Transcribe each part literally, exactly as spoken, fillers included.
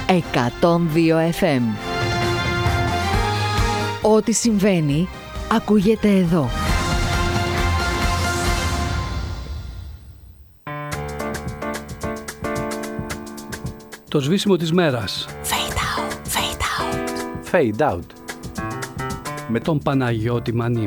εκατόν δύο εφ εμ. Ό,τι συμβαίνει, ακούγεται εδώ. Το σβήσιμο της μέρας. Fade out, fade out. Fade out. Με τον Παναγιώτη Μανί.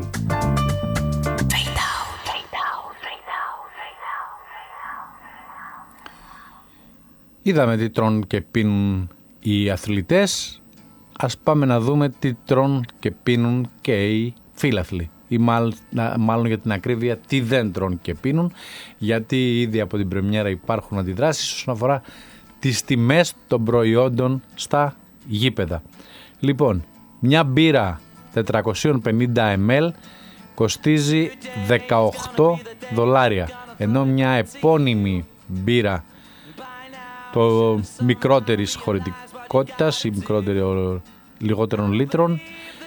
Είδαμε τι τρώνε και πίνουν οι αθλητές. Ας πάμε να δούμε τι τρώνε και πίνουν και οι φίλαθλοι. Ή μάλλον, μάλλον για την ακρίβεια τι δεν τρώνε και πίνουν. Γιατί ήδη από την πρεμιέρα υπάρχουν αντιδράσεις όσον αφορά τις τιμές των προϊόντων στα γήπεδα. Λοιπόν, μια μπύρα τετρακόσια πενήντα μιλιλίτρα κοστίζει δεκαοκτώ δολάρια. Ενώ μια επώνυμη μπύρα το μικρότερης χωρητικότητας ή μικρότερο, λιγότερων λίτρων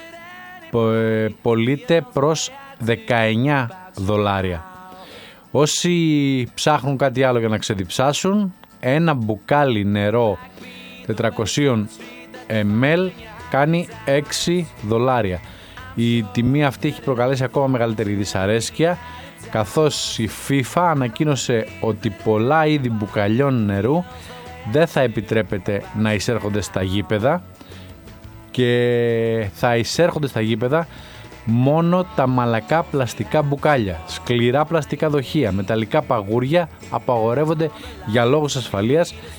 πωλείται προς δεκαεννιά δολάρια. Όσοι ψάχνουν κάτι άλλο για να ξεδιψάσουν, ένα μπουκάλι νερό τετρακόσια μιλιλίτρα κάνει έξι δολάρια. Η τιμή αυτή έχει προκαλέσει ακόμα μεγαλύτερη δυσαρέσκεια, καθώς η FIFA ανακοίνωσε ότι πολλά είδη μπουκαλιών νερού δεν θα επιτρέπεται να εισέρχονται στα γήπεδα και θα εισέρχονται στα γήπεδα μόνο τα μαλακά πλαστικά μπουκάλια. Σκληρά πλαστικά δοχεία, μεταλλικά παγούρια απαγορεύονται για λόγους ασφαλείας